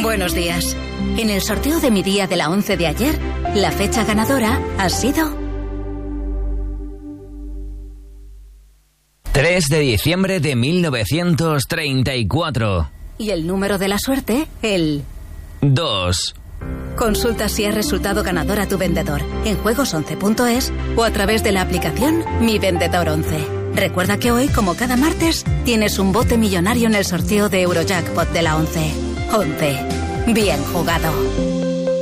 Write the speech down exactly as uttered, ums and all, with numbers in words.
Buenos días. En el sorteo de mi día de la once de ayer, la fecha ganadora ha sido... tres de diciembre de mil novecientos treinta y cuatro. Y el número de la suerte, el... dos. Consulta si ha resultado ganador a tu vendedor en juegos once punto es o a través de la aplicación Mi Vendedor once. Recuerda que hoy, como cada martes, tienes un bote millonario en el sorteo de Eurojackpot de la once. once. Bien jugado.